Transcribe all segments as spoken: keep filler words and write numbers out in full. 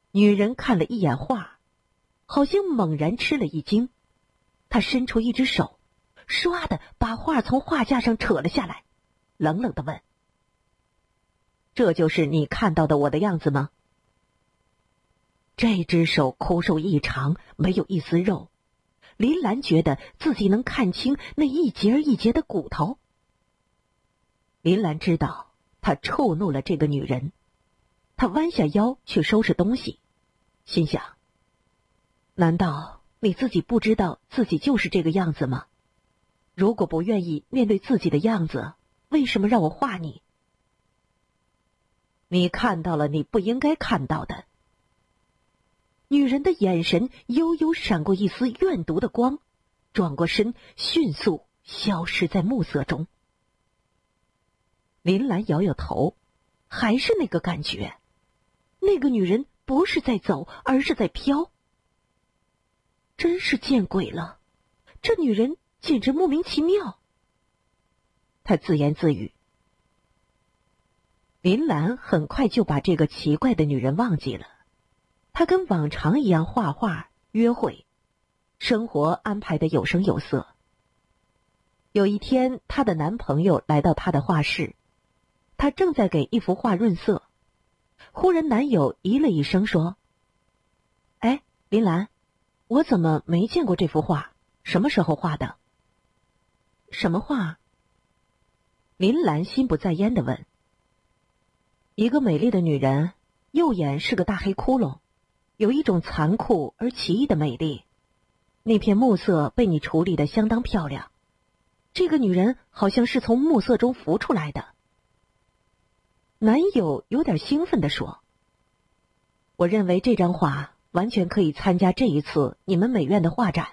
女人看了一眼画，好像猛然吃了一惊，她伸出一只手，唰的把画从画架上扯了下来，冷冷地问：这就是你看到的我的样子吗？这只手枯瘦异常，没有一丝肉，林兰觉得自己能看清那一节一节的骨头。林兰知道她触怒了这个女人，她弯下腰去收拾东西，心想：难道你自己不知道自己就是这个样子吗？如果不愿意面对自己的样子，为什么让我画你？你看到了你不应该看到的。女人的眼神悠悠闪过一丝怨毒的光，转过身，迅速消失在暮色中。林兰摇摇头，还是那个感觉，那个女人不是在走，而是在飘。真是见鬼了，这女人简直莫名其妙。她自言自语。林兰很快就把这个奇怪的女人忘记了，她跟往常一样画画、约会，生活安排的有声有色。有一天，她的男朋友来到她的画室，她正在给一幅画润色，忽然男友咦了一声说：哎，林兰，我怎么没见过这幅画？什么时候画的？什么画？林兰心不在焉地问。一个美丽的女人，右眼是个大黑窟窿，有一种残酷而奇异的美丽。那片暮色被你处理得相当漂亮，这个女人好像是从暮色中浮出来的。男友有点兴奋地说：我认为这张画完全可以参加这一次你们美院的画展。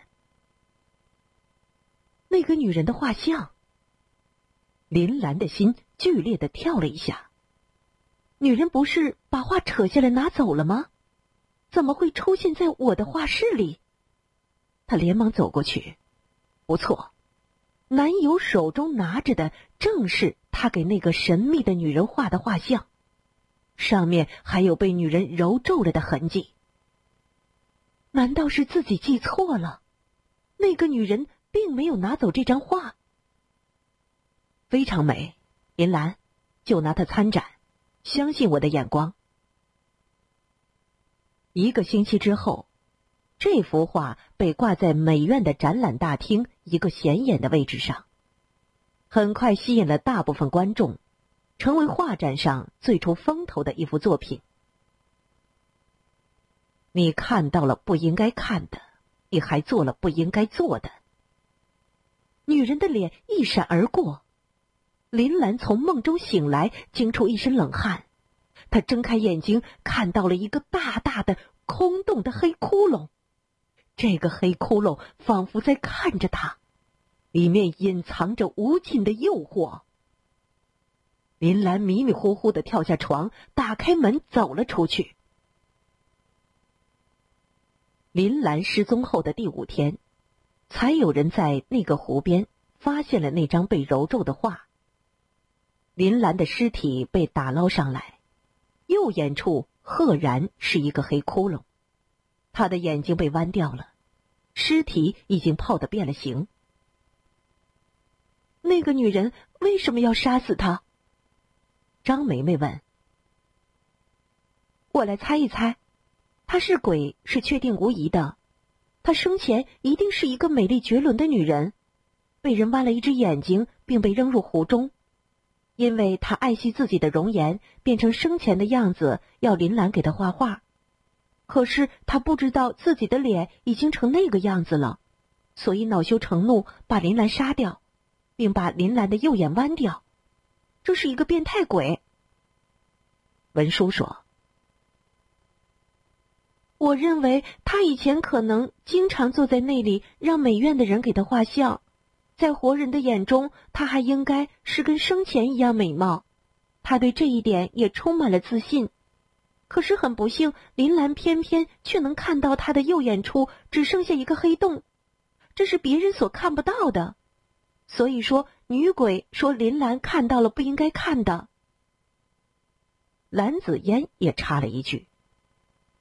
那个女人的画像，林兰的心剧烈地跳了一下。女人不是把画扯下来拿走了吗？怎么会出现在我的画室里？她连忙走过去。不错，男友手中拿着的正是他给那个神秘的女人画的画像，上面还有被女人揉皱了的痕迹。难道是自己记错了？那个女人并没有拿走这张画。非常美，林兰，就拿它参展，相信我的眼光。一个星期之后，这幅画被挂在美院的展览大厅一个显眼的位置上，很快吸引了大部分观众，成为画展上最出风头的一幅作品。你看到了不应该看的，你还做了不应该做的。女人的脸一闪而过，林兰从梦中醒来，惊出一身冷汗。她睁开眼睛，看到了一个大大的空洞的黑窟窿。这个黑窟窿仿佛在看着她，里面隐藏着无尽的诱惑。林兰迷迷糊糊地跳下床，打开门走了出去。林兰失踪后的第五天，才有人在那个湖边发现了那张被揉皱的画。林兰的尸体被打捞上来，右眼处赫然是一个黑窟窿，她的眼睛被剜掉了，尸体已经泡得变了形。那个女人为什么要杀死她？张梅梅问。我来猜一猜，她是鬼是确定无疑的，她生前一定是一个美丽绝伦的女人，被人剜了一只眼睛并被扔入湖中。因为她爱惜自己的容颜，变成生前的样子，要林兰给她画画。可是她不知道自己的脸已经成那个样子了，所以恼羞成怒，把林兰杀掉，并把林兰的右眼剜掉。这是一个变态鬼。文书说，我认为他以前可能经常坐在那里，让美院的人给他画像。在活人的眼中，他还应该是跟生前一样美貌，他对这一点也充满了自信。可是很不幸，林兰偏偏却能看到他的右眼处只剩下一个黑洞，这是别人所看不到的。所以说，女鬼说林兰看到了不应该看的。蓝子嫣也插了一句，